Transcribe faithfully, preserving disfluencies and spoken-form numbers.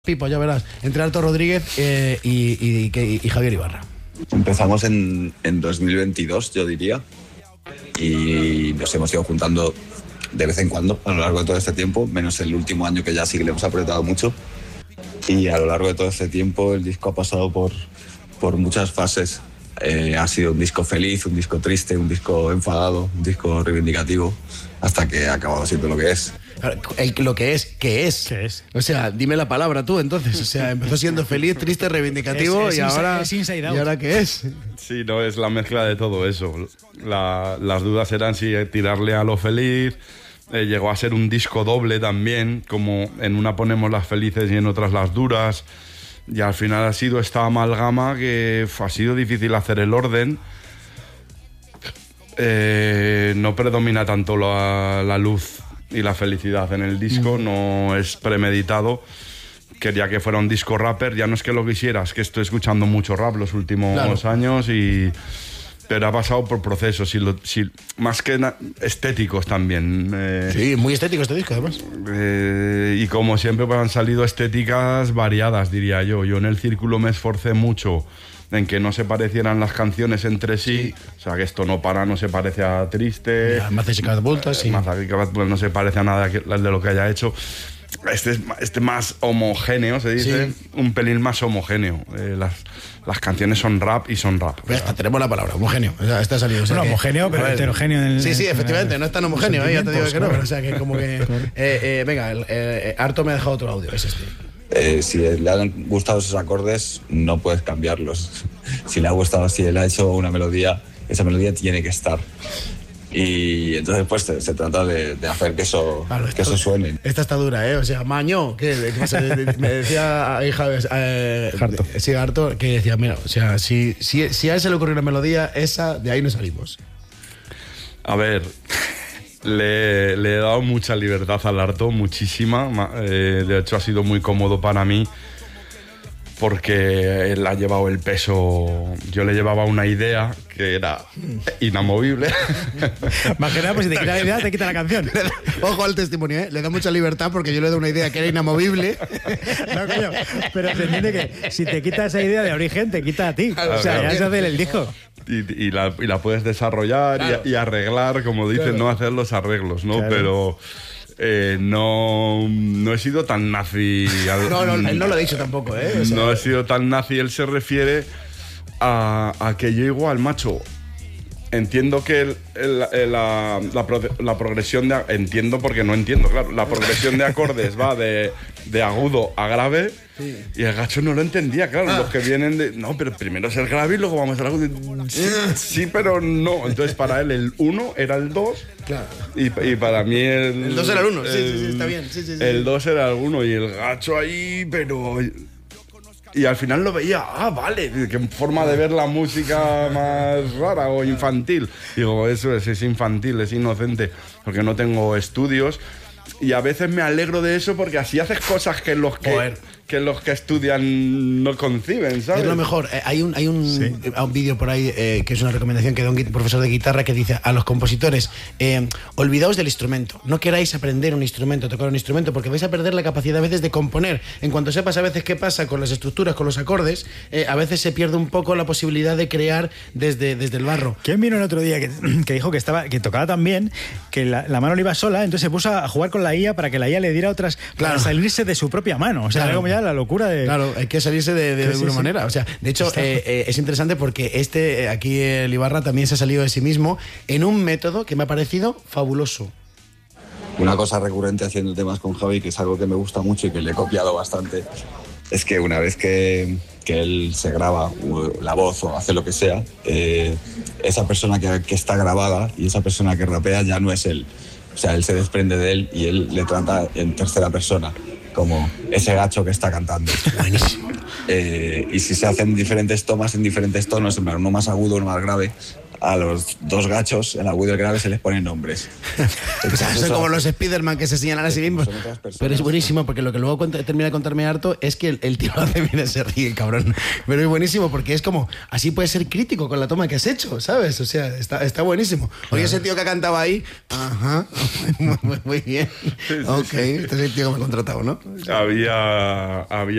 Pipo, ya verás, entre Arto Rodríguez eh, y, y, y, y Javier Ibarra. Empezamos en, en dos mil veintidós, yo diría, y nos hemos ido juntando de vez en cuando a lo largo de todo este tiempo, menos el último año que ya sí que le hemos apretado mucho. Y a lo largo de todo este tiempo el disco ha pasado por, por muchas fases. Eh, ha sido un disco feliz, un disco triste, un disco enfadado, un disco reivindicativo, hasta que ha acabado siendo lo que es. El, lo que es, ¿qué es? ¿Qué es? O sea, dime la palabra tú, entonces. O sea, empezó siendo feliz, triste, reivindicativo es, es y, ahora, es inside out. ¿y ahora qué es? Sí, no, es la mezcla de todo eso. La, las dudas eran si tirarle a lo feliz. Eh, llegó a ser un disco doble también, como en una ponemos las felices y en otras las duras. Y al final ha sido esta amalgama que ha sido difícil hacer el orden. Eh, no predomina tanto la, la luz y la felicidad en el disco, mm. no es premeditado. Quería que fuera un disco rapper, ya no es que lo quisieras, que estoy escuchando mucho rap los últimos claro. años, y pero ha pasado por procesos, si lo, si, más que na, estéticos también. Eh, sí, muy estético este disco además. Eh, y como siempre pues, han salido estéticas variadas, diría yo. Yo en el círculo me esforcé mucho en que no se parecieran las canciones entre sí, sí. O sea, que esto no para, no se parece a Triste. Maza y Catapultas, sí. Maza y Catapultas no se parece a nada de lo que haya hecho. Este es este más homogéneo, se dice, sí. un pelín más homogéneo. Eh, las, las canciones son rap y son rap. Pues ya tenemos la palabra, homogéneo. O sea, está salido. O sea, bueno, que, homogéneo, pero heterogéneo. En el, sí, sí, efectivamente, en el, no es tan homogéneo, eh, ya te digo que no. Claro. O sea, que como que... eh, eh, venga, el, eh, Arto me ha dejado otro audio, es este. Eh, si le han gustado esos acordes, no puedes cambiarlos. Si le ha gustado, si él ha hecho una melodía, esa melodía tiene que estar. Y entonces pues se, se trata de, de hacer que eso, claro, que eso suene. Esta está dura, ¿eh? O sea, Maño, que me decía hija, eh, Harto. Sí, Harto, que decía, mira, o sea, si, si, si a él se le ocurrió una melodía, esa, de ahí no salimos. A ver, le, le he dado mucha libertad al Arto, muchísima. Eh, de hecho, ha sido muy cómodo para mí, porque él ha llevado el peso. Yo le llevaba una idea que era inamovible. Más que nada, pues si te quita la idea, te quita la canción. Ojo al testimonio, ¿eh? Le da mucha libertad porque yo le doy una idea que era inamovible. No, coño, pero se entiende que si te quita esa idea de origen, te quita a ti. Claro, o sea, claro. Ya se hace el disco. Y, y, la, y la puedes desarrollar, claro. y, y arreglar, como dicen, claro. no hacer los arreglos, ¿no? Claro. Pero... Eh, no, no he sido tan nazi. Al, no, no, él no lo ha dicho tampoco, ¿eh? O sea, no he sido tan nazi. Él se refiere a, a que yo igual, macho, entiendo que el, el, el, la, la, la progresión de... Entiendo porque no entiendo, claro. La progresión de acordes va de, de agudo a grave, sí. Y el gacho no lo entendía, claro. Ah. Los que vienen de... No, pero primero es el grave y luego vamos al agudo. Sí, sí, pero no. Entonces para él el uno era el dos. Claro. Y, y para mí el... El dos era el uno, sí, sí, sí, está bien. Sí, sí, sí. El dos era el uno y el gacho ahí, pero... Y al final lo veía, ah, vale, qué forma de ver la música más rara o infantil. Digo, eso es, es infantil, es inocente, porque no tengo estudios. Y a veces me alegro de eso porque así haces cosas que los que, que, los que estudian no conciben, ¿sabes? Es lo mejor. Eh, hay un, hay un, sí. un vídeo por ahí eh, que es una recomendación que da un profesor de guitarra que dice a los compositores, eh, olvidaos del instrumento. No queráis aprender un instrumento, tocar un instrumento, porque vais a perder la capacidad a veces de componer. En cuanto sepas a veces qué pasa con las estructuras, con los acordes, eh, a veces se pierde un poco la posibilidad de crear desde, desde el barro. ¿Quién vino el otro día que, que dijo que, estaba, que tocaba tan bien, que la, la mano le iba sola, entonces se puso a jugar con la I A para que la I A le diera otras, claro. para salirse de su propia mano? O sea, claro. Era como ya la locura de... Claro, hay que salirse de, de, de alguna sí, manera. Sí. O sea, de hecho, eh, eh, es interesante porque este, aquí el Ibarra también se ha salido de sí mismo en un método que me ha parecido fabuloso. Una cosa recurrente haciendo temas con Javi, que es algo que me gusta mucho y que le he copiado bastante, es que una vez que, que él se graba la voz o hace lo que sea, eh, esa persona que, que está grabada y esa persona que rapea ya no es él. O sea, él se desprende de él y él le trata en tercera persona, como ese gacho que está cantando. Buenísimo. Eh, y si se hacen diferentes tomas en diferentes tonos, en plan, uno más agudo, uno más grave, a los dos gachos, el agudo y el grave, se les ponen nombres. O sea, son como los Spiderman que se señalan a sí mismos. Pero es buenísimo, porque lo que luego cuenta, termina de contarme harto es que el, el tío hace bien se ríe, cabrón. Pero es buenísimo, porque es como, así puedes ser crítico con la toma que has hecho, ¿sabes? O sea, está, está buenísimo. Oye, ese tío que ha cantado ahí, ajá, muy, muy, muy bien. Ok, este es el tío que me ha contratado, ¿no? Había, había